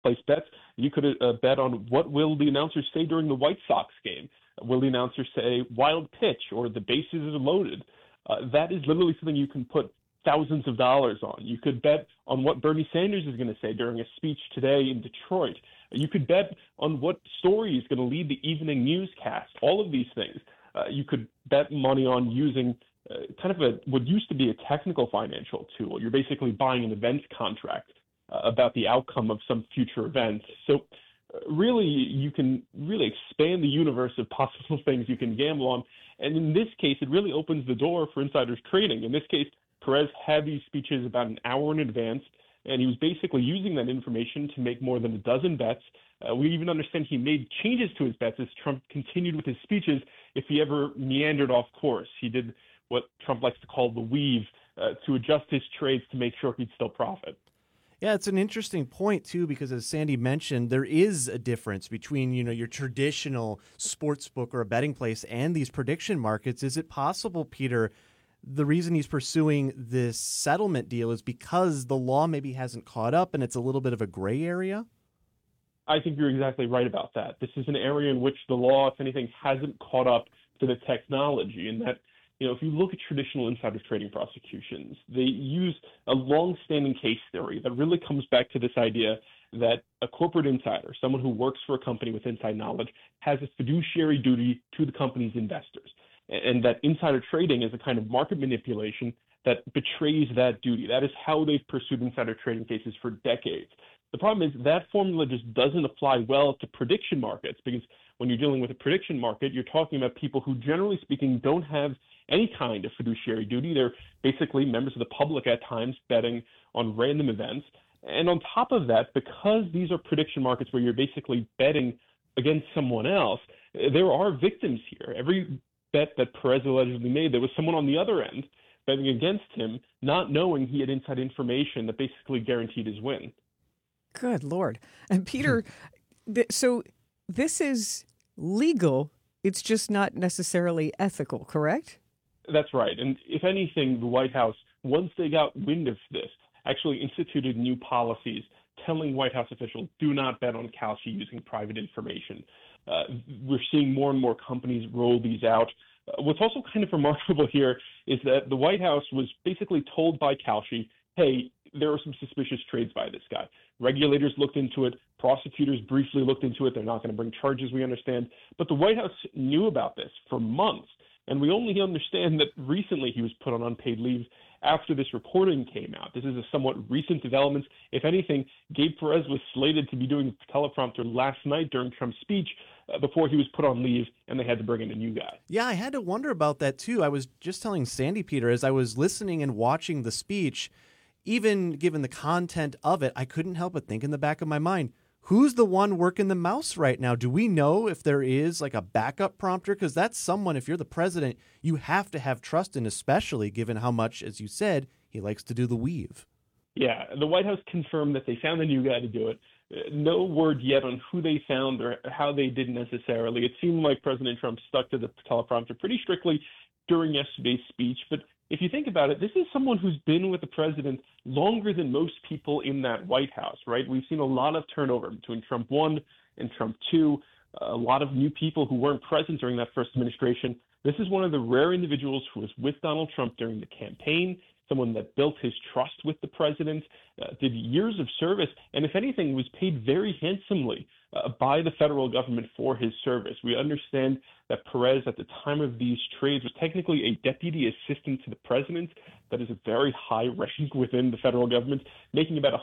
place bets. You could bet on what will the announcer say during the White Sox game. Will the announcer say wild pitch or the bases are loaded? That is literally something you can put thousands of dollars on. You could bet on what Bernie Sanders is going to say during a speech today in Detroit. You could bet on what story is going to lead the evening newscast. All of these things. You could bet money on using kind of what used to be a technical financial tool. You're basically buying an events contract about the outcome of some future event. So really, you can really expand the universe of possible things you can gamble on. And in this case, it really opens the door for insiders trading. In this case, Perez had these speeches about an hour in advance, and he was basically using that information to make more than a dozen bets. We even understand he made changes to his bets as Trump continued with his speeches if he ever meandered off course. He did what Trump likes to call the weave to adjust his trades to make sure he'd still profit. Yeah, it's an interesting point, too, because as Sandy mentioned, there is a difference between, your traditional sports book or a betting place and these prediction markets. Is it possible, Peter, the reason he's pursuing this settlement deal is because the law maybe hasn't caught up and it's a little bit of a gray area? I think you're exactly right about that. This is an area in which the law, if anything, hasn't caught up to the technology, and that if you look at traditional insider trading prosecutions, they use a long-standing case theory that really comes back to this idea that a corporate insider, someone who works for a company with inside knowledge, has a fiduciary duty to the company's investors, and that insider trading is a kind of market manipulation that betrays that duty. That is how they've pursued insider trading cases for decades. The problem is that formula just doesn't apply well to prediction markets, because when you're dealing with a prediction market, you're talking about people who, generally speaking, don't have any kind of fiduciary duty. They're basically members of the public at times betting on random events. And on top of that, because these are prediction markets where you're basically betting against someone else, there are victims here. Every bet that Perez allegedly made, there was someone on the other end betting against him, not knowing he had inside information that basically guaranteed his win. Good Lord. And Peter, so this is legal. It's just not necessarily ethical, correct? That's right. And if anything, the White House, once they got wind of this, actually instituted new policies telling White House officials, do not bet on Kalshi using private information. We're seeing more and more companies roll these out. What's also kind of remarkable here is that the White House was basically told by Kalshi, hey, there are some suspicious trades by this guy. Regulators looked into it. Prosecutors briefly looked into it. They're not going to bring charges, we understand. But the White House knew about this for months. And we only understand that recently he was put on unpaid leave after this reporting came out. This is a somewhat recent development. If anything, Gabe Perez was slated to be doing the teleprompter last night during Trump's speech before he was put on leave, and they had to bring in a new guy. Yeah, I had to wonder about that, too. I was just telling Sandy, Peter, as I was listening and watching the speech, even given the content of it, I couldn't help but think in the back of my mind, who's the one working the mouse right now? Do we know if there is like a backup prompter? Because that's someone, if you're the president, you have to have trust in, especially given how much, as you said, he likes to do the weave. Yeah, the White House confirmed that they found a new guy to do it. No word yet on who they found or how they did necessarily. It seemed like President Trump stuck to the teleprompter pretty strictly during yesterday's speech. But if you think about it, this is someone who's been with the president longer than most people in that White House, right? We've seen a lot of turnover between Trump 1 and Trump 2, a lot of new people who weren't present during that first administration. This is one of the rare individuals who was with Donald Trump during the campaign, someone that built his trust with the president, did years of service, and if anything, was paid very handsomely by the federal government for his service. We understand that Perez, at the time of these trades, was technically a deputy assistant to the president. That is a very high rank within the federal government, making about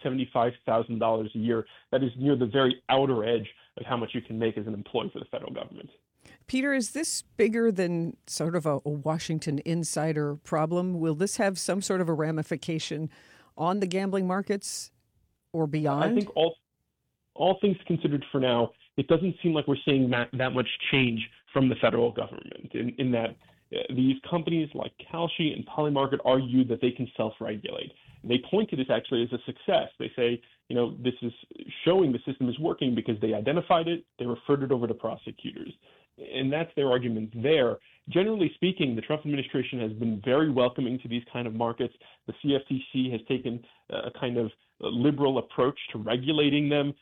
$175,000 a year. That is near the very outer edge of how much you can make as an employee for the federal government. Peter, is this bigger than sort of a Washington insider problem? Will this have some sort of a ramification on the gambling markets or beyond? I think all things considered for now, it doesn't seem like we're seeing that much change from the federal government in that these companies like Kalshi and Polymarket argue that they can self-regulate. They point to this actually as a success. They say, this is showing the system is working because they identified it, they referred it over to prosecutors. And that's their argument there. Generally speaking, the Trump administration has been very welcoming to these kind of markets. The CFTC has taken a kind of liberal approach to regulating them.